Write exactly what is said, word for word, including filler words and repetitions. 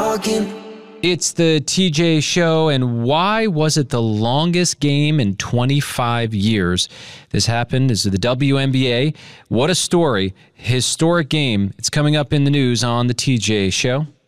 talking. It's the T J Show, and why was it the longest game in twenty-five years? This happened. This is the W N B A. What a story. Historic game. It's coming up in the news on the T J Show.